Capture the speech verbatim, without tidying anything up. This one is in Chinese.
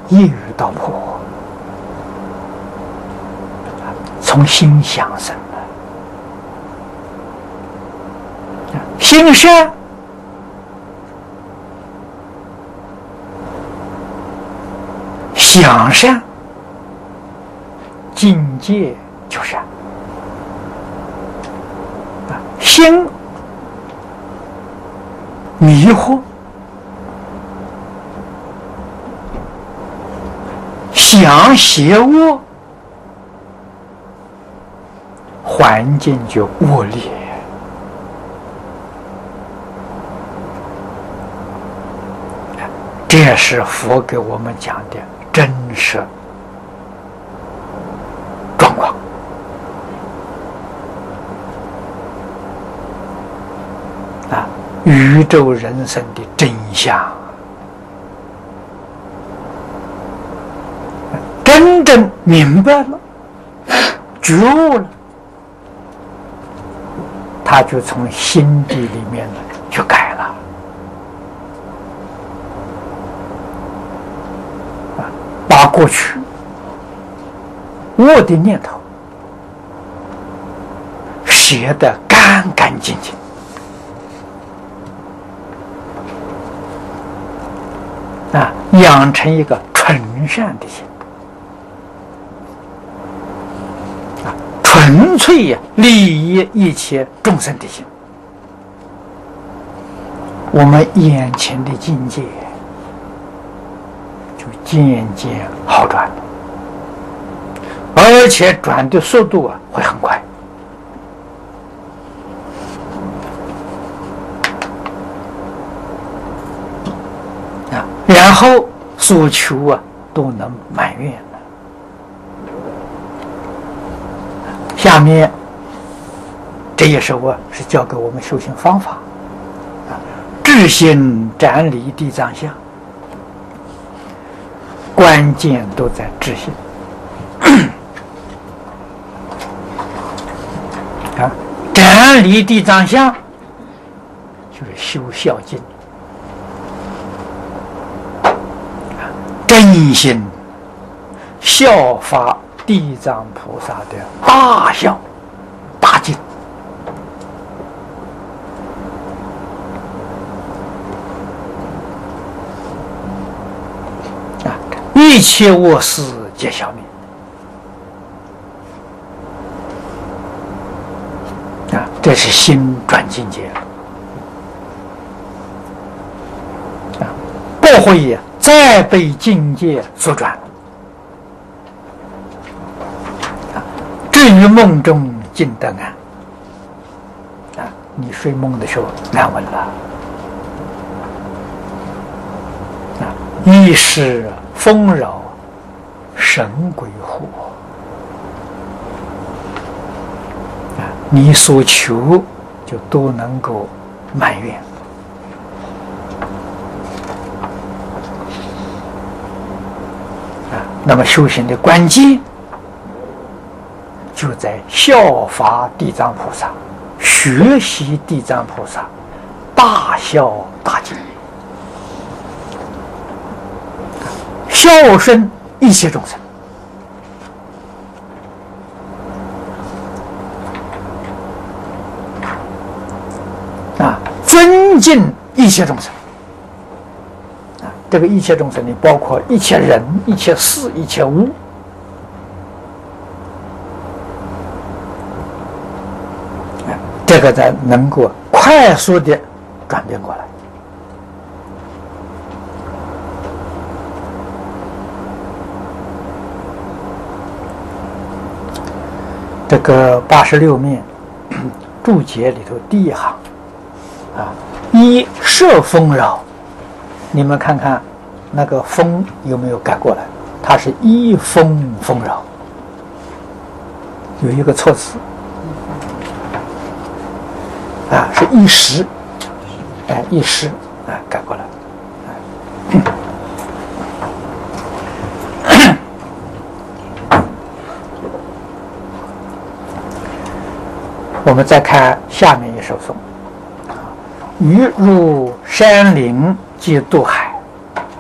一语道破，从心想生的，心善想善，境界就善。心迷惑，想邪恶，环境就恶劣。这是佛给我们讲的真实状况。啊，宇宙人生的真相，真正明白了，觉悟了，他就从心底里面呢去改了。啊，把过去恶的念头写得干干净净。啊，养成一个纯善的心，啊，纯粹呀利益一切众生的心，我们眼前的境界就渐渐好转，而且转的速度啊会很快。然后所求啊都能满愿了。下面这一首啊是教给我们修行方法啊，智心斩离地藏相，关键都在智心啊，斩离地藏相就是修孝经。真心效法地藏菩萨的大孝大敬啊，一切恶事皆消灭啊，这是心转境界啊，不会呀再被境界所转。啊，至于梦中尽得安。啊，你睡梦的时候安稳了。啊，意识丰饶，神归护。啊，你所求就都能够满愿。那么修行的关键就在效法地藏菩萨，学习地藏菩萨大孝大敬，孝顺一切众生啊，尊敬一切众生。这个一切众生里包括一切人、一切事、一切物，这个才能够快速的转变过来。这个八十六面注解里头第一行啊，一摄丰饶。你们看看那个丰有没有改过来？它是一丰丰饶，有一个错字啊，是一时，哎，一时，哎，改过来。我们再看下面一首颂：鱼入山林即渡海。